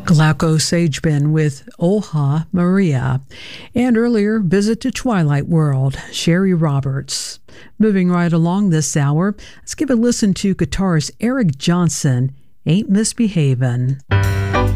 Glauco Sagebin with Oha Maria, and earlier, Visit to Twilight World, Sherry Roberts. Moving right along this hour, let's give a listen to guitarist Eric Johnson, Ain't Misbehavin'.